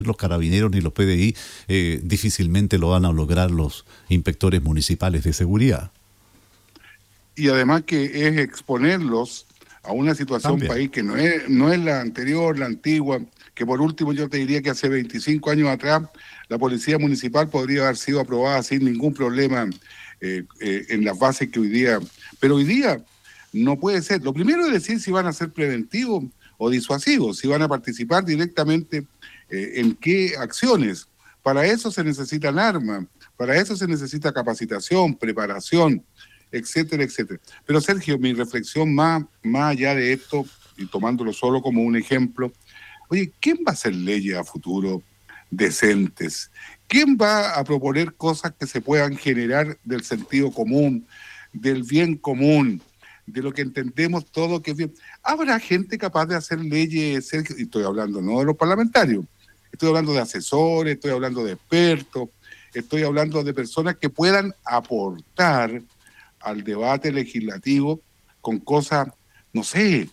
los carabineros ni los PDI, difícilmente lo van a lograr los inspectores municipales de seguridad. Y además que es exponerlos a una situación También. país que no es la anterior, la antigua, que por último yo te diría que hace 25 años atrás la policía municipal podría haber sido aprobada sin ningún problema en las bases que hoy día, pero hoy día no puede ser. Lo primero es decir si van a ser preventivos o disuasivos, si van a participar directamente en qué acciones. Para eso se necesitan armas, para eso se necesita capacitación, preparación, etcétera, etcétera. Pero Sergio, mi reflexión más allá de esto, y tomándolo solo como un ejemplo, oye, ¿quién va a hacer leyes a futuro decentes? ¿Quién va a proponer cosas que se puedan generar del sentido común, del bien común, de lo que entendemos todo que es bien? ¿Habrá gente capaz de hacer leyes, Sergio? Y estoy hablando no de los parlamentarios, estoy hablando de asesores, estoy hablando de expertos, estoy hablando de personas que puedan aportar al debate legislativo con cosas, no sé,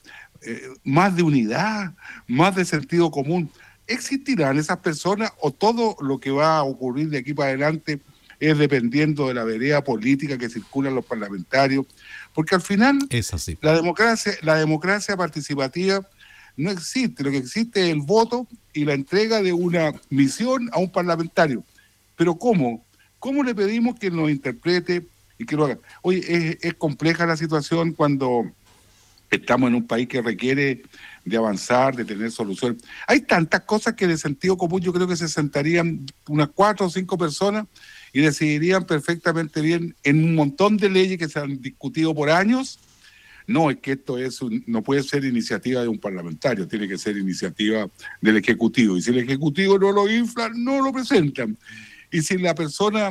más de unidad, más de sentido común. ¿Existirán esas personas o todo lo que va a ocurrir de aquí para adelante es dependiendo de la vereda política que circulan los parlamentarios? Porque al final Es así. la democracia participativa no existe. Lo que existe es el voto y la entrega de una misión a un parlamentario. Pero ¿cómo? ¿Cómo le pedimos que nos interprete y que lo haga? Oye, es compleja la situación cuando estamos en un país que requiere de avanzar, de tener soluciones. Hay tantas cosas que de sentido común yo creo que se sentarían unas 4 o 5 personas y decidirían perfectamente bien en un montón de leyes que se han discutido por años. No, es que esto no puede ser iniciativa de un parlamentario, tiene que ser iniciativa del Ejecutivo. Y si el Ejecutivo no lo infla, no lo presentan. Y si la persona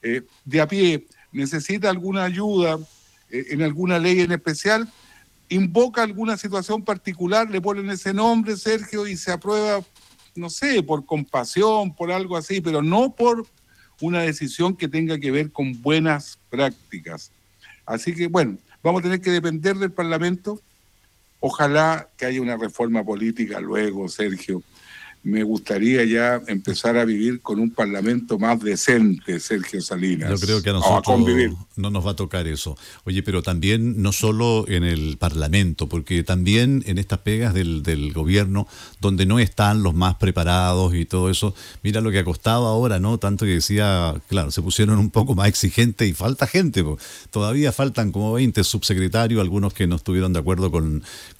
de a pie necesita alguna ayuda en alguna ley en especial, invoca alguna situación particular, le ponen ese nombre, Sergio, y se aprueba, no sé, por compasión, por algo así, pero no por una decisión que tenga que ver con buenas prácticas. Así que, bueno, vamos a tener que depender del Parlamento. Ojalá que haya una reforma política luego, Sergio. Me gustaría ya empezar a vivir con un parlamento más decente, Sergio Salinas. Yo creo que a nosotros no nos va a tocar eso. Oye, pero también no solo en el Parlamento, porque también en estas pegas del gobierno, donde no están los más preparados y todo eso, mira lo que ha costado ahora, ¿no? Tanto que decía, claro, se pusieron un poco más exigentes y falta gente. Todavía faltan como 20 subsecretarios, algunos que no estuvieron de acuerdo con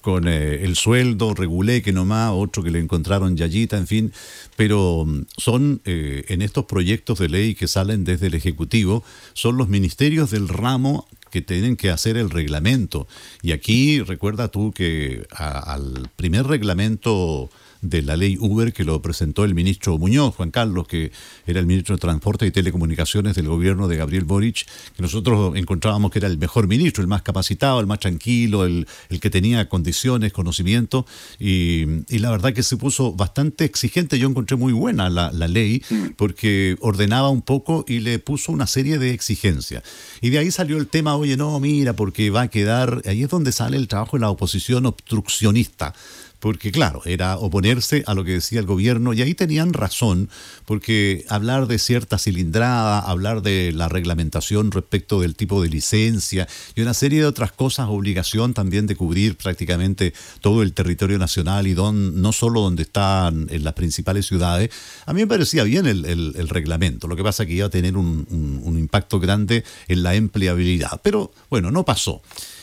el sueldo, regulé que nomás, otro que le encontraron yayita, en fin, pero son en estos proyectos de ley que salen desde el Ejecutivo, son los ministerios del ramo que tienen que hacer el reglamento. Y aquí recuerda tú que al primer reglamento de la ley Uber que lo presentó el ministro Muñoz, Juan Carlos, que era el ministro de Transporte y Telecomunicaciones del gobierno de Gabriel Boric, que nosotros encontrábamos que era el mejor ministro, el más capacitado, el más tranquilo, el que tenía condiciones, conocimiento, y la verdad que se puso bastante exigente. Yo encontré muy buena la ley, porque ordenaba un poco y le puso una serie de exigencias. Y de ahí salió el tema, oye, no, mira, porque va a quedar, ahí es donde sale el trabajo de la oposición obstruccionista. Porque claro, era oponerse a lo que decía el gobierno y ahí tenían razón, porque hablar de cierta cilindrada, hablar de la reglamentación respecto del tipo de licencia y una serie de otras cosas, obligación también de cubrir prácticamente todo el territorio nacional y no solo donde están en las principales ciudades, a mí me parecía bien el reglamento. Lo que pasa es que iba a tener un impacto grande en la empleabilidad, pero bueno, no pasó.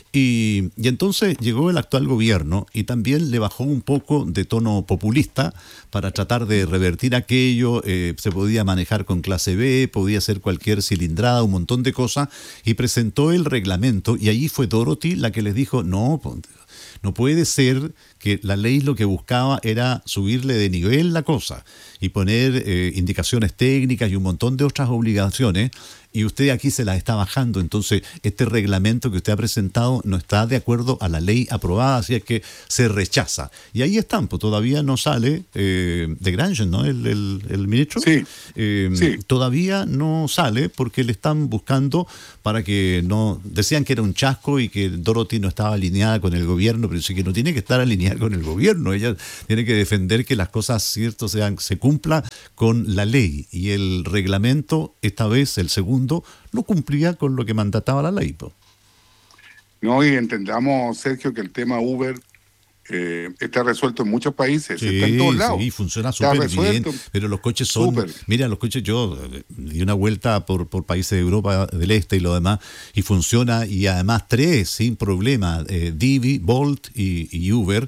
Y entonces llegó el actual gobierno y también le bajó un poco de tono populista para tratar de revertir aquello. Se podía manejar con clase B, podía ser cualquier cilindrada, un montón de cosas, y presentó el reglamento y allí fue Dorothy la que les dijo, no puede ser que la ley lo que buscaba era subirle de nivel la cosa y poner indicaciones técnicas y un montón de otras obligaciones, y usted aquí se las está bajando. Entonces este reglamento que usted ha presentado no está de acuerdo a la ley aprobada, así es que se rechaza. Y ahí están, pues todavía no sale de Grangen, ¿no? El ministro. Sí, sí. Todavía no sale porque le están buscando para que no... Decían que era un chasco y que Dorothy no estaba alineada con el gobierno. gobierno, pero sí que no tiene que estar alineada con el gobierno. Ella tiene que defender que las cosas ciertas se cumpla con la ley. Y el reglamento, esta vez el segundo, no cumplía con lo que mandataba la ley. No, y entendamos, Sergio, que el tema Uber está resuelto en muchos países, está en todos lados. Sí, funciona súper bien, pero los coches son... Mira, los coches, yo di una vuelta por países de Europa del Este y lo demás, y funciona, y además 3, sin problema, Didi, Bolt y Uber,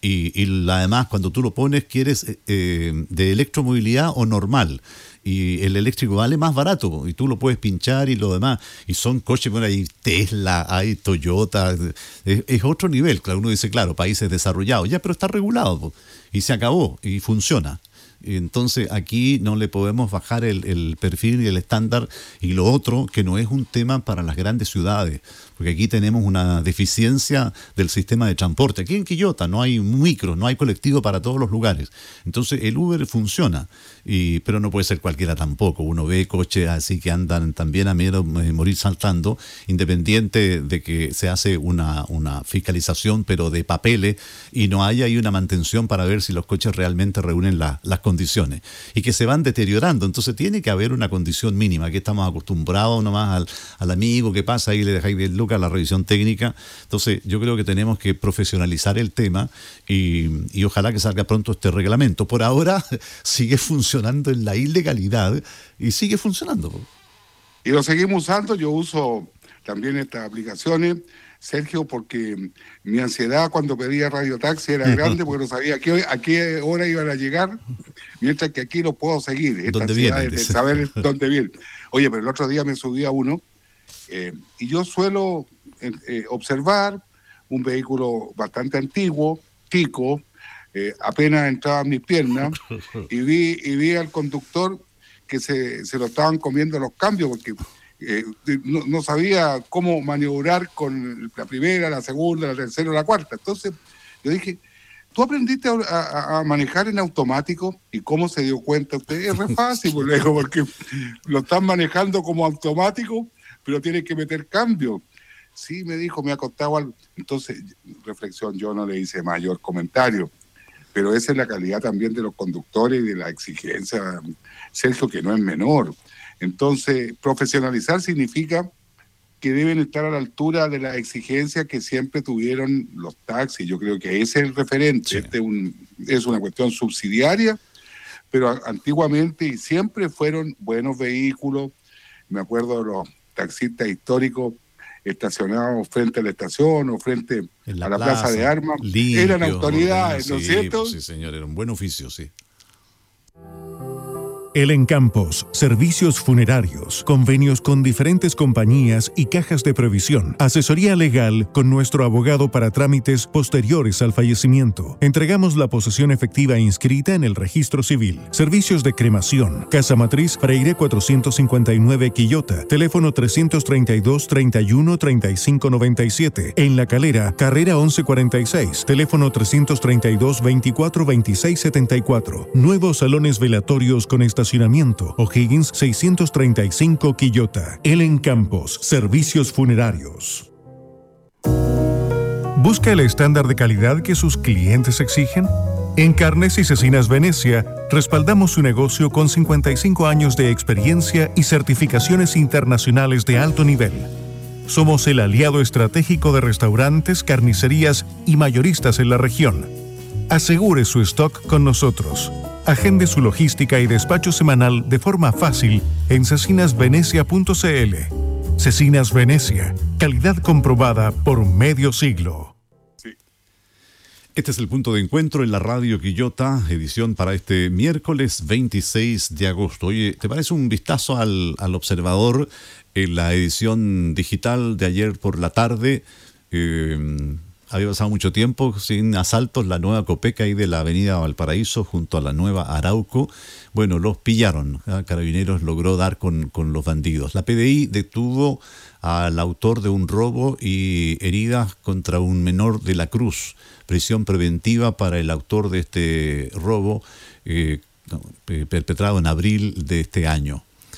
y además cuando tú lo pones, quieres de electromovilidad o normal. Y el eléctrico vale más barato y tú lo puedes pinchar y lo demás. Y son coches, bueno, hay Tesla, hay Toyota, es otro nivel. Claro, uno dice, claro, países desarrollados, ya, pero está regulado y se acabó y funciona. Entonces aquí no le podemos bajar el perfil y el estándar. Y lo otro, que no es un tema para las grandes ciudades, porque aquí tenemos una deficiencia del sistema de transporte. Aquí en Quillota no hay micros, no hay colectivo para todos los lugares. Entonces el Uber funciona, pero no puede ser cualquiera tampoco. Uno ve coches así que andan también a miedo de morir saltando, independiente de que se hace una fiscalización, pero de papeles, y no hay ahí una mantención para ver si los coches realmente reúnen las condiciones, y que se van deteriorando. Entonces tiene que haber una condición mínima, que estamos acostumbrados nomás al amigo que pasa y le dejáis 10 lucas a la revisión técnica. Entonces yo creo que tenemos que profesionalizar el tema y ojalá que salga pronto este reglamento. Por ahora sigue funcionando en la ilegalidad y sigue funcionando. Y lo seguimos usando. Yo uso también estas aplicaciones, Sergio, porque mi ansiedad cuando pedía radiotaxi era grande, porque no sabía a qué hora iban a llegar, mientras que aquí lo puedo seguir. Esta ansiedad de saber dónde viene. Oye, pero el otro día me subí a uno y yo suelo observar un vehículo bastante antiguo, tico, apenas entraba en mis piernas, y vi al conductor que se lo estaban comiendo los cambios, porque no sabía cómo maniobrar con la primera, la segunda, la tercera o la cuarta. Entonces yo dije, ¿tú aprendiste a manejar en automático? ¿Y cómo se dio cuenta usted? Es re fácil, porque lo están manejando como automático, pero tiene que meter cambio. Sí, me dijo, me ha costado algo. Entonces, reflexión, yo no le hice mayor comentario, pero esa es la calidad también de los conductores y de la exigencia, Sergio, que no es menor. Entonces, profesionalizar significa que deben estar a la altura de la exigencia que siempre tuvieron los taxis. Yo creo que ese es el referente. Sí. Es una cuestión subsidiaria, pero antiguamente y siempre fueron buenos vehículos. Me acuerdo de los taxistas históricos estacionados frente a la estación o frente a la plaza de armas. Limpios, eran autoridades, ¿no es cierto? Sí, señor, era un buen oficio, sí. Elen Campos, servicios funerarios, convenios con diferentes compañías y cajas de previsión, asesoría legal con nuestro abogado para trámites posteriores al fallecimiento. Entregamos la posesión efectiva inscrita en el registro civil. Servicios de cremación, Casa Matriz, Freire 459 Quillota, teléfono 332-31-3597. En La Calera, carrera 1146, teléfono 332-24-2674. Nuevos salones velatorios con estacionamiento, O'Higgins 635 Quillota. Elen Campos, servicios funerarios. ¿Busca el estándar de calidad que sus clientes exigen? En Carnes y Cecinas Venecia, respaldamos su negocio con 55 años de experiencia y certificaciones internacionales de alto nivel. Somos el aliado estratégico de restaurantes, carnicerías y mayoristas en la región. Asegure su stock con nosotros. Agende su logística y despacho semanal de forma fácil en cecinasvenecia.cl. Cecinas Venecia, calidad comprobada por medio siglo. Sí. Este es el punto de encuentro en la Radio Quillota, edición para este miércoles 26 de agosto. Oye, ¿te parece un vistazo al Observador en la edición digital de ayer por la tarde? Había pasado mucho tiempo sin asaltos, la nueva Copeca ahí de la avenida Valparaíso junto a la nueva Arauco. Bueno, los pillaron. Carabineros logró dar con los bandidos. La PDI detuvo al autor de un robo y heridas contra un menor de La Cruz. Prisión preventiva para el autor de este robo perpetrado en abril de este año.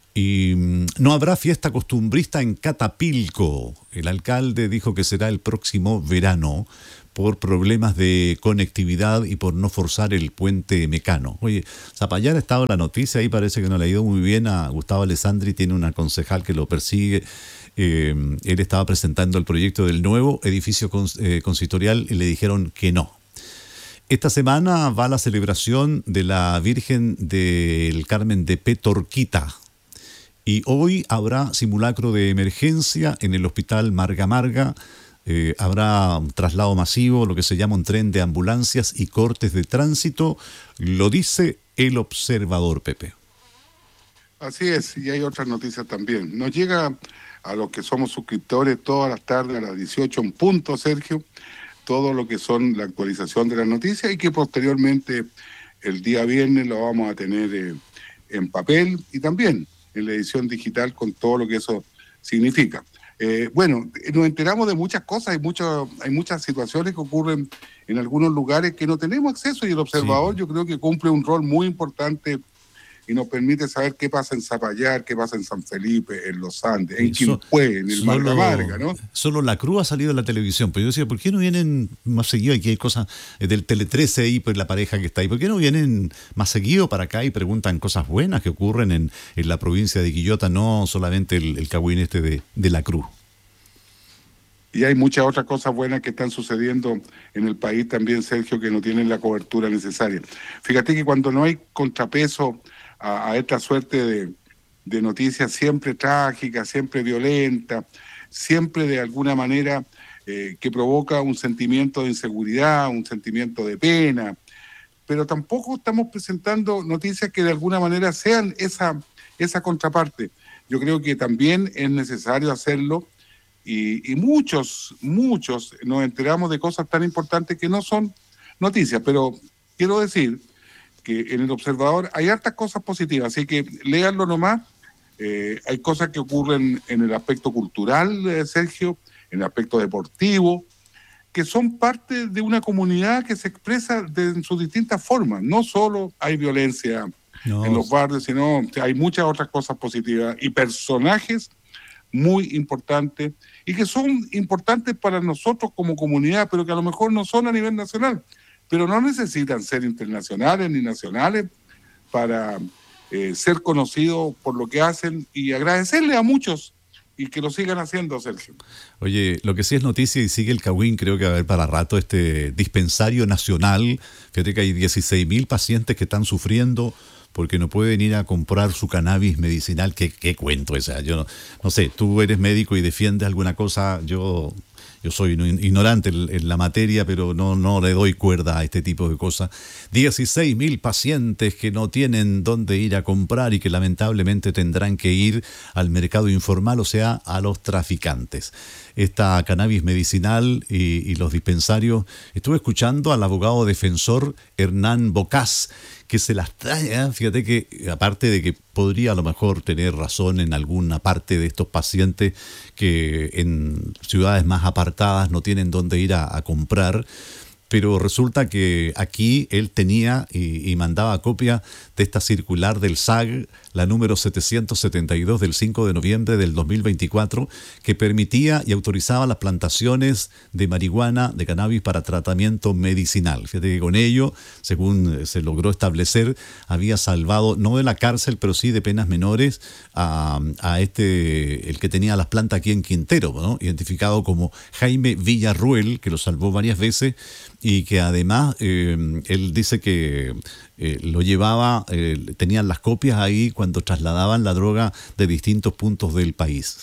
Y no habrá fiesta costumbrista en Catapilco. El alcalde dijo que será el próximo verano por problemas de conectividad y por no forzar el puente Mecano. Oye, Zapallar ha estado en la noticia, ahí parece que no le ha ido muy bien a Gustavo Alessandri, tiene una concejal que lo persigue. Él estaba presentando el proyecto del nuevo edificio consistorial y le dijeron que no. Esta semana va la celebración de la Virgen del Carmen de Petorquita. Y hoy habrá simulacro de emergencia en el hospital Marga Marga. Habrá un traslado masivo, lo que se llama un tren de ambulancias y cortes de tránsito. Lo dice El Observador, Pepe. Así es, y hay otras noticias también. Nos llega a los que somos suscriptores todas las tardes a las 18 en punto, Sergio, todo lo que son la actualización de las noticias y que posteriormente el día viernes lo vamos a tener en papel y también en la edición digital con todo lo que eso significa. Bueno, nos enteramos de muchas cosas, hay muchas situaciones que ocurren en algunos lugares que no tenemos acceso y el observador yo creo que cumple un rol muy importante y nos permite saber qué pasa en Zapallar, qué pasa en San Felipe, en Los Andes, en Quilpué, en el Marga Marga, ¿no? Solo La Cruz ha salido en la televisión, pero yo decía, ¿por qué no vienen más seguido? Aquí hay cosas del Tele 13 ahí, pues la pareja que está ahí, ¿por qué no vienen más seguido para acá y preguntan cosas buenas que ocurren en la provincia de Quillota, no solamente el cagüín este de La Cruz? Y hay muchas otras cosas buenas que están sucediendo en el país también, Sergio, que no tienen la cobertura necesaria. Fíjate que cuando no hay contrapeso a esta suerte de noticias siempre trágicas, siempre violentas, siempre de alguna manera que provoca un sentimiento de inseguridad, un sentimiento de pena, pero tampoco estamos presentando noticias que de alguna manera sean esa contraparte. Yo creo que también es necesario hacerlo y muchos nos enteramos de cosas tan importantes que no son noticias, pero quiero decir que en el Observador hay hartas cosas positivas, así que léanlo nomás. Hay cosas que ocurren en el aspecto cultural, Sergio, en el aspecto deportivo, que son parte de una comunidad que se expresa en sus distintas formas. No solo hay violencia en los barrios, sino hay muchas otras cosas positivas y personajes muy importantes y que son importantes para nosotros como comunidad, pero que a lo mejor no son a nivel nacional, pero no necesitan ser internacionales ni nacionales para ser conocidos por lo que hacen y agradecerle a muchos y que lo sigan haciendo, Sergio. Oye, lo que sí es noticia y sigue el cagüín, creo que va a haber para rato este dispensario nacional. Fíjate que hay 16.000 pacientes que están sufriendo porque no pueden ir a comprar su cannabis medicinal. ¿Qué cuento esa? Yo no sé, tú eres médico y defiendes alguna cosa, yo soy ignorante en la materia, pero no le doy cuerda a este tipo de cosas. 16.000 pacientes que no tienen dónde ir a comprar y que lamentablemente tendrán que ir al mercado informal, o sea, a los traficantes. Esta cannabis medicinal y los dispensarios, estuve escuchando al abogado defensor Hernán Bocás, que se las trae, fíjate que aparte de que podría a lo mejor tener razón en alguna parte de estos pacientes que en ciudades más apartadas no tienen dónde ir a comprar, pero resulta que aquí él tenía y mandaba copia de esta circular del SAG, la número 772 del 5 de noviembre del 2024, que permitía y autorizaba las plantaciones de marihuana, de cannabis para tratamiento medicinal. Fíjate que con ello, según se logró establecer, había salvado, no de la cárcel, pero sí de penas menores, a el que tenía las plantas aquí en Quintero, ¿no? Identificado como Jaime Villarruel, que lo salvó varias veces, y que además él dice que lo llevaba, tenían las copias ahí cuando trasladaban la droga de distintos puntos del país.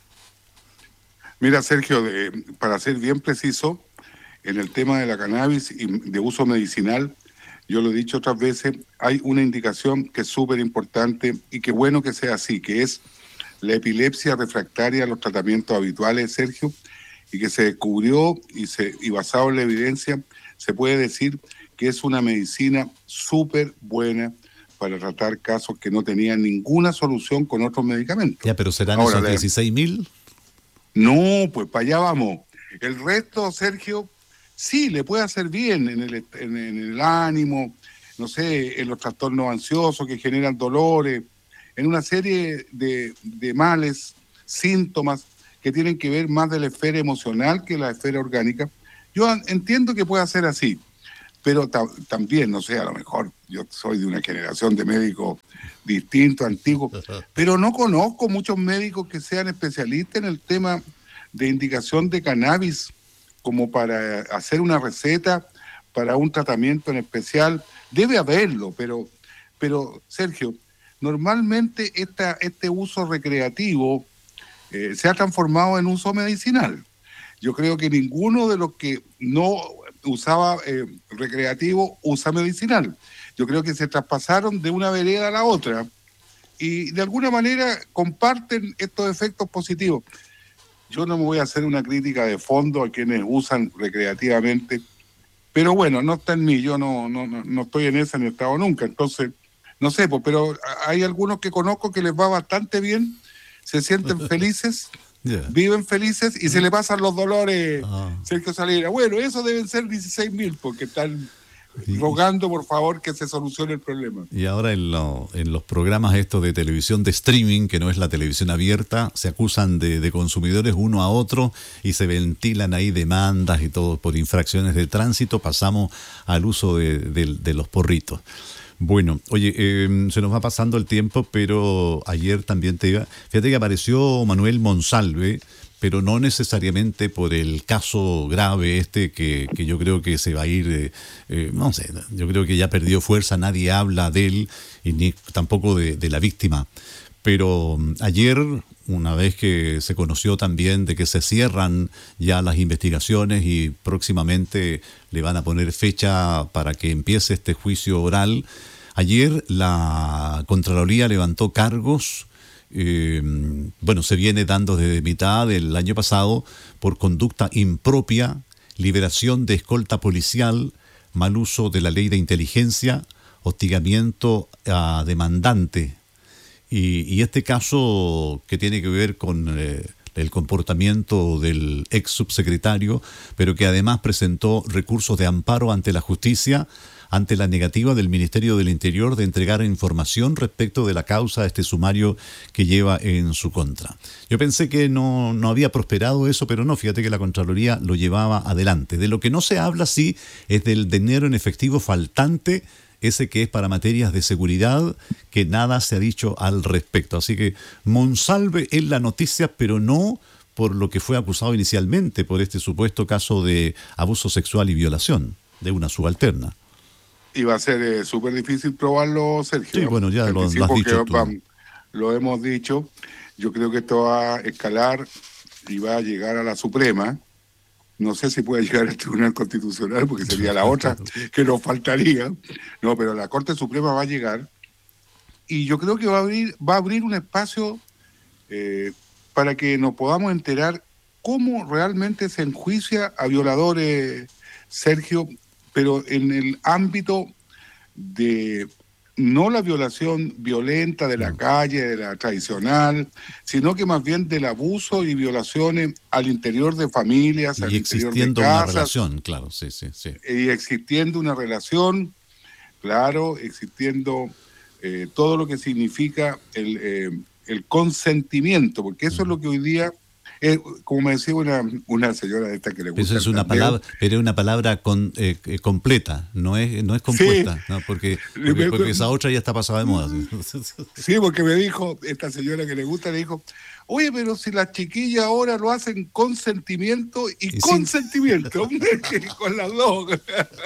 Mira, Sergio, para ser bien preciso, en el tema de la cannabis y de uso medicinal, yo lo he dicho otras veces, hay una indicación que es súper importante y que bueno que sea así, que es la epilepsia refractaria a los tratamientos habituales, Sergio, y que se descubrió y basado en la evidencia se puede decir que es una medicina súper buena para tratar casos que no tenían ninguna solución con otros medicamentos. Ya, pero ¿serán esos 16.000? No, pues para allá vamos. El resto, Sergio, sí, le puede hacer bien en el ánimo, no sé, en los trastornos ansiosos que generan dolores, en una serie de males, síntomas que tienen que ver más de la esfera emocional que la esfera orgánica. Yo entiendo que pueda ser así, pero también, no sé, a lo mejor yo soy de una generación de médicos distintos, antiguos, pero no conozco muchos médicos que sean especialistas en el tema de indicación de cannabis como para hacer una receta para un tratamiento en especial. Debe haberlo, pero Sergio, normalmente este uso recreativo se ha transformado en uso medicinal. Yo creo que ninguno de los que no usaba recreativo usa medicinal. Yo creo que se traspasaron de una vereda a la otra y de alguna manera comparten estos efectos positivos. Yo no me voy a hacer una crítica de fondo a quienes usan recreativamente, pero bueno, no está en mí, yo no estoy en esa ni he estado nunca, entonces, no sé, pues, pero hay algunos que conozco que les va bastante bien, se sienten felices, viven felices y se le pasan los dolores, Sergio Saavedra. Bueno, eso deben ser 16.000 porque están rogando por favor que se solucione el problema. Y ahora en los programas estos de televisión de streaming, que no es la televisión abierta, se acusan de consumidores uno a otro y se ventilan ahí demandas y todo por infracciones de tránsito. Pasamos al uso de los porritos. Bueno, oye, se nos va pasando el tiempo, pero ayer también fíjate que apareció Manuel Monsalve, pero no necesariamente por el caso grave que yo creo que se va a ir, no sé, yo creo que ya perdió fuerza, nadie habla de él y ni tampoco de la víctima. Pero ayer, una vez que se conoció también de que se cierran ya las investigaciones y próximamente le van a poner fecha para que empiece este juicio oral, ayer la Contraloría levantó cargos. Se viene dando desde mitad del año pasado por conducta impropia, liberación de escolta policial, mal uso de la ley de inteligencia, hostigamiento a demandante. Y este caso que tiene que ver con el comportamiento del ex subsecretario, pero que además presentó recursos de amparo ante la justicia ante la negativa del Ministerio del Interior de entregar información respecto de la causa de este sumario que lleva en su contra. Yo pensé que no había prosperado eso, pero no, fíjate que la Contraloría lo llevaba adelante. De lo que no se habla, sí, es del dinero en efectivo faltante, ese que es para materias de seguridad, que nada se ha dicho al respecto. Así que Monsalve es la noticia, pero no por lo que fue acusado inicialmente, por este supuesto caso de abuso sexual y violación de una subalterna. Y va a ser súper difícil probarlo, Sergio. Sí, bueno, ya lo has dicho tú. Lo hemos dicho. Yo creo que esto va a escalar y va a llegar a la Suprema. No sé si puede llegar al Tribunal Constitucional, porque sería la otra que nos faltaría. No, pero la Corte Suprema va a llegar. Y yo creo que va a abrir un espacio para que nos podamos enterar cómo realmente se enjuicia a violadores, Sergio, pero en el ámbito de no la violación violenta de la calle, de la tradicional, sino que más bien del abuso y violaciones al interior de familias, al interior de casas. Y existiendo una relación, claro, sí. Y existiendo una relación, claro, existiendo todo lo que significa el consentimiento, porque eso es lo que hoy día... como me decía una señora de esta que le gusta. Eso es una palabra, pero es una palabra completa, no es compuesta, sí. ¿No? Porque esa otra ya está pasada de moda. Sí, porque me dijo, esta señora que le gusta, le dijo, oye, pero si las chiquillas ahora lo hacen con sentimiento y consentimiento, con las dos.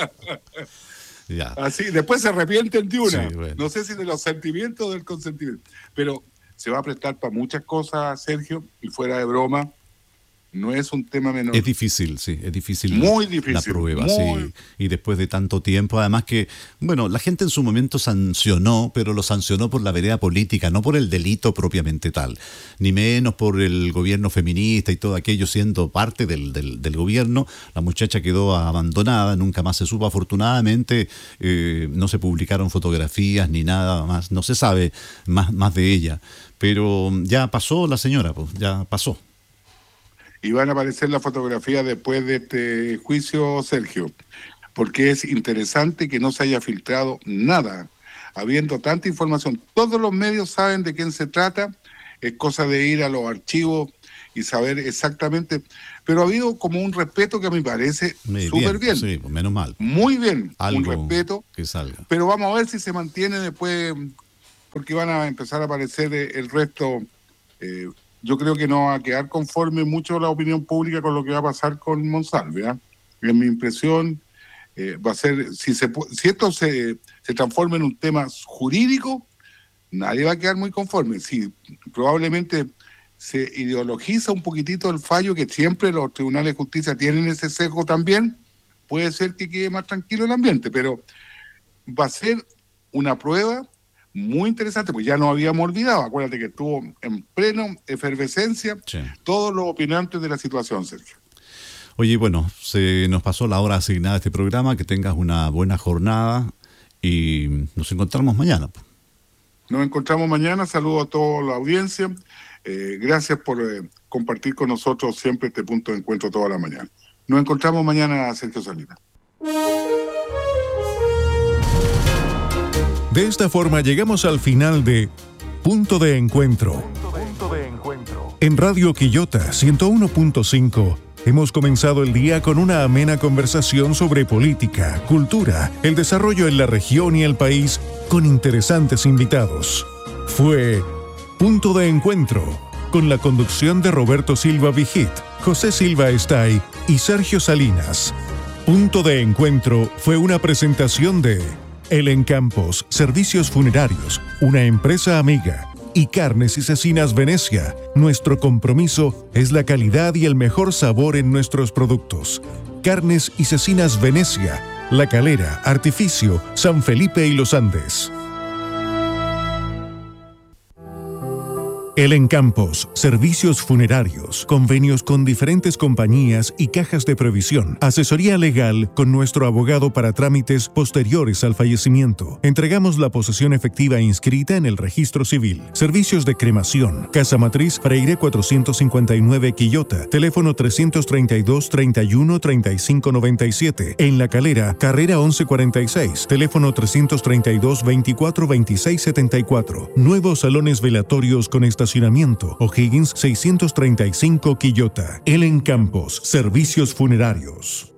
Ya. Así, después se arrepienten de una. Sí, bueno. No sé si de los sentimientos o del consentimiento. Pero se va a prestar para muchas cosas, Sergio, y fuera de broma, no es un tema menor. Es difícil, sí, es difícil. Muy difícil. La prueba, sí. Y después de tanto tiempo, además que, bueno, la gente en su momento sancionó, pero lo sancionó por la vereda política, no por el delito propiamente tal, ni menos por el gobierno feminista y todo aquello siendo parte del gobierno. La muchacha quedó abandonada, nunca más se supo. Afortunadamente, no se publicaron fotografías ni nada más, no se sabe más de ella. Pero ya pasó la señora, pues, ya pasó. Y van a aparecer las fotografías después de este juicio, Sergio, porque es interesante que no se haya filtrado nada habiendo tanta información, todos los medios saben de quién se trata, es cosa de ir a los archivos y saber exactamente, pero ha habido como un respeto que me parece súper bien. Sí, pues menos mal. Muy bien, algo un respeto, que salga. Pero vamos a ver si se mantiene después, porque van a empezar a aparecer el resto. Yo creo que no va a quedar conforme mucho la opinión pública con lo que va a pasar con Monsalve, ¿eh? En mi impresión, va a ser, si esto se transforma en un tema jurídico, nadie va a quedar muy conforme. Si probablemente se ideologiza un poquitito el fallo, que siempre los tribunales de justicia tienen ese sesgo también, puede ser que quede más tranquilo el ambiente, pero va a ser una prueba muy interesante, pues ya nos habíamos olvidado, acuérdate que estuvo en pleno efervescencia todos los opinantes de la situación, Sergio. Oye, bueno, se nos pasó la hora asignada a este programa, que tengas una buena jornada y nos encontramos mañana. Nos encontramos mañana, saludo a toda la audiencia, gracias por compartir con nosotros siempre este punto de encuentro toda la mañana. Nos encontramos mañana, Sergio Salinas. De esta forma llegamos al final de Punto de Encuentro. En Radio Quillota 101.5 hemos comenzado el día con una amena conversación sobre política, cultura, el desarrollo en la región y el país con interesantes invitados. Fue Punto de Encuentro, con la conducción de Roberto Silva Vigit, José Silva Estay y Sergio Salinas. Punto de Encuentro fue una presentación de El Encampos, Servicios Funerarios, una empresa amiga, y Carnes y Cecinas Venecia. Nuestro compromiso es la calidad y el mejor sabor en nuestros productos. Carnes y Cecinas Venecia, La Calera, Artificio, San Felipe y Los Andes. El Encampos, Servicios Funerarios, convenios con diferentes compañías y cajas de previsión, asesoría legal con nuestro abogado para trámites posteriores al fallecimiento. Entregamos la posesión efectiva inscrita en el registro civil. Servicios de cremación, Casa Matriz Freire 459 Quillota, teléfono 332-31-3597. En La Calera, carrera 1146, teléfono 332-24-2674. Nuevos salones velatorios con estacionamiento, O'Higgins 635 Quillota. El Encampos, Servicios Funerarios.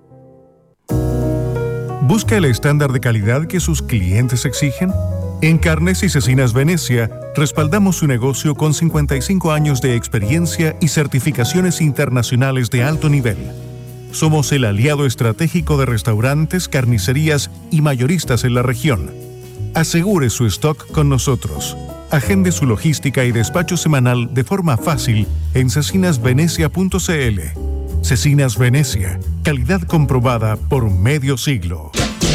¿Busca el estándar de calidad que sus clientes exigen? En Carnes y Cecinas Venecia, respaldamos su negocio con 55 años de experiencia y certificaciones internacionales de alto nivel. Somos el aliado estratégico de restaurantes, carnicerías y mayoristas en la región. Asegure su stock con nosotros. Agende su logística y despacho semanal de forma fácil en cecinasvenecia.cl. Cecinas Venecia, calidad comprobada por medio siglo.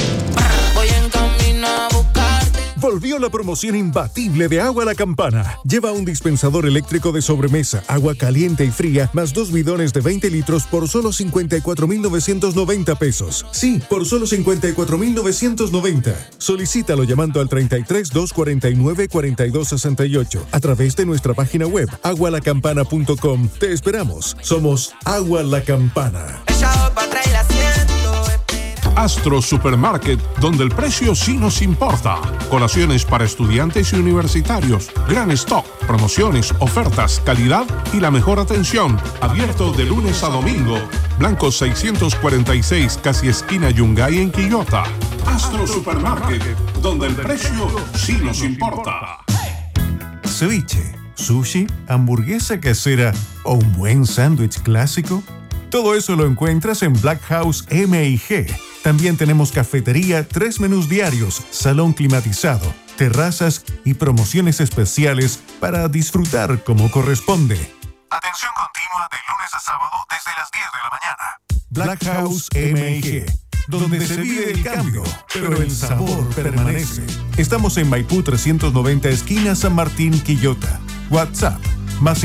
Volvió la promoción imbatible de Agua La Campana. Lleva un dispensador eléctrico de sobremesa, agua caliente y fría, más 2 bidones de 20 litros por solo 54,990 pesos. Sí, por solo 54,990. Solicítalo llamando al 33 249 4268 a través de nuestra página web agualacampana.com. Te esperamos. Somos Agua La Campana. Astro Supermarket, donde el precio sí nos importa. Colaciones para estudiantes y universitarios, gran stock, promociones, ofertas, calidad y la mejor atención. Abierto de lunes a domingo. Blanco 646, casi esquina Yungay en Quillota. Astro Supermarket, donde el precio sí nos importa. Ceviche, sushi, hamburguesa casera o un buen sándwich clásico. Todo eso lo encuentras en Black House M&G. También tenemos cafetería, 3 menús diarios, salón climatizado, terrazas y promociones especiales para disfrutar como corresponde. Atención continua de lunes a sábado desde las 10 de la mañana. Black House M&G, donde se vive el cambio, pero el sabor permanece. Estamos en Maipú 390, esquina San Martín, Quillota. WhatsApp, más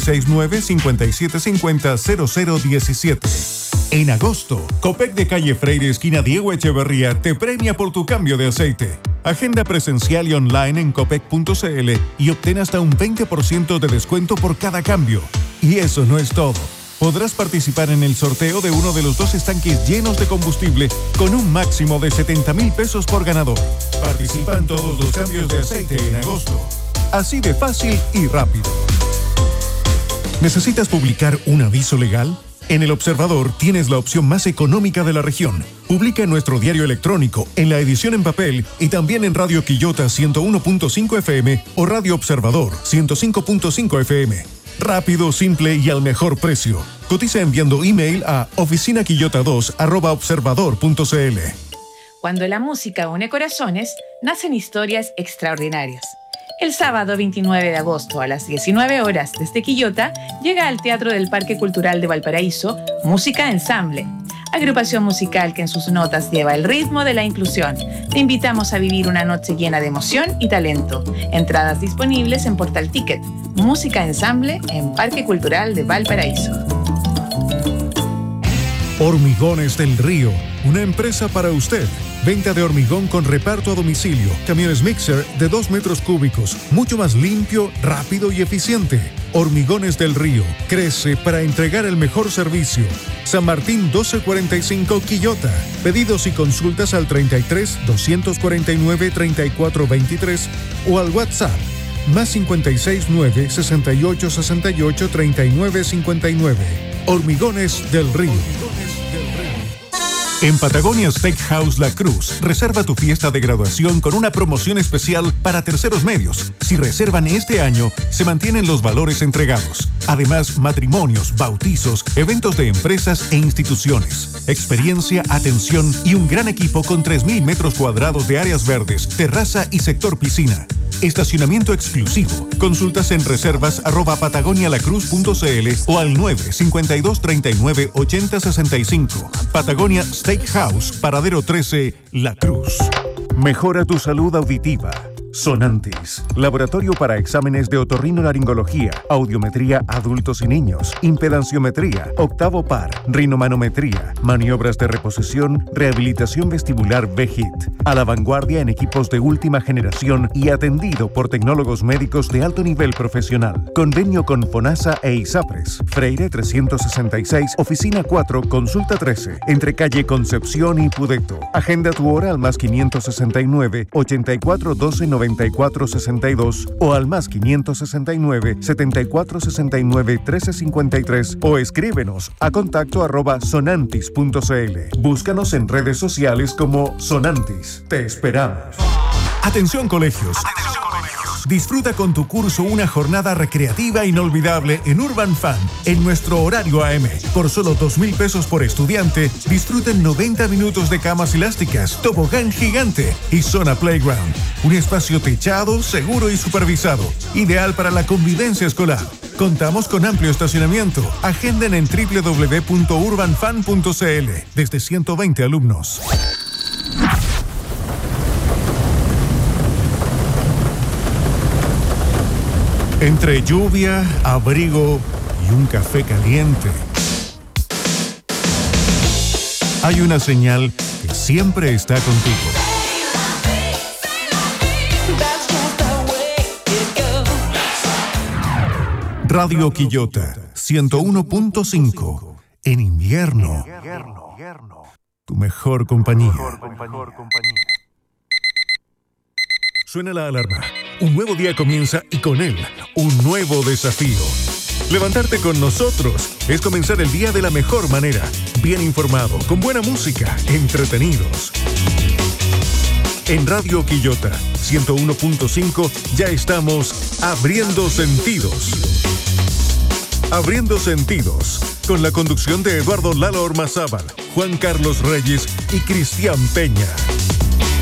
569-5750-0017. En agosto, Copec de Calle Freire, esquina Diego Echeverría, te premia por tu cambio de aceite. Agenda presencial y online en copec.cl y obtén hasta un 20% de descuento por cada cambio. Y eso no es todo. podrás participar en el sorteo de uno de los 2 estanques llenos de combustible con un máximo de 70,000 pesos por ganador. Participa en todos los cambios de aceite en agosto. Así de fácil y rápido. ¿Necesitas publicar un aviso legal? En El Observador tienes la opción más económica de la región. Publica en nuestro diario electrónico, en la edición en papel y también en Radio Quillota 101.5 FM o Radio Observador 105.5 FM. Rápido, simple y al mejor precio. Cotiza enviando email a oficinaquillota2@observador.cl. Cuando la música une corazones, nacen historias extraordinarias. El sábado 29 de agosto a las 19 horas desde Quillota llega al Teatro del Parque Cultural de Valparaíso Música Ensamble, agrupación musical que en sus notas lleva el ritmo de la inclusión. Te invitamos a vivir una noche llena de emoción y talento. Entradas disponibles en Portal Ticket. Música Ensamble en Parque Cultural de Valparaíso. Hormigones del Río, una empresa para usted. Venta de hormigón con reparto a domicilio. Camiones mixer de 2 metros cúbicos. Mucho más limpio, rápido y eficiente. Hormigones del Río. Crece para entregar el mejor servicio. San Martín 1245 Quillota. Pedidos y consultas al 33 249 3423 o al WhatsApp +56 9 68 68 39 59. Hormigones del Río. En Patagonia Steakhouse La Cruz, reserva tu fiesta de graduación con una promoción especial para terceros medios. Si reservan este año, se mantienen los valores entregados. Además, matrimonios, bautizos, eventos de empresas e instituciones. Experiencia, atención y un gran equipo con 3,000 metros cuadrados de áreas verdes, terraza y sector piscina. Estacionamiento exclusivo. Consultas en reservas@patagonialacruz.cl o al 952 39 80 65. Patagonia Steakhouse, Paradero 13, La Cruz. Mejora tu salud auditiva. Sonantis, laboratorio para exámenes de otorrinolaringología, audiometría adultos y niños, impedanciometría, octavo par, rinomanometría, maniobras de reposición, rehabilitación vestibular VHIT, a la vanguardia en equipos de última generación y atendido por tecnólogos médicos de alto nivel profesional. Convenio con FONASA e ISAPRES, Freire 366, oficina 4, consulta 13, entre calle Concepción y Pudeto. Agenda tu hora al +569 84 12 94 62 o al +569 74 69 13 53 o escríbenos a contacto@sonantis.cl. Búscanos en redes sociales como Sonantis. Te esperamos. Atención colegios. Disfruta con tu curso una jornada recreativa inolvidable en Urban Fun, en nuestro horario AM. Por solo 2,000 pesos por estudiante, disfruten 90 minutos de camas elásticas, tobogán gigante y zona playground. Un espacio techado, seguro y supervisado, ideal para la convivencia escolar. Contamos con amplio estacionamiento. Agenden en www.urbanfan.cl. Desde 120 alumnos. Entre lluvia, abrigo y un café caliente, hay una señal que siempre está contigo. Radio Quillota 101.5. En invierno, tu mejor compañía. Suena la alarma. Un nuevo día comienza y con él, un nuevo desafío. Levantarte con nosotros es comenzar el día de la mejor manera. Bien informado, con buena música, entretenidos. En Radio Quillota 101.5 ya estamos abriendo sentidos. Abriendo sentidos, con la conducción de Eduardo Lalo Ormazábal, Juan Carlos Reyes y Cristian Peña.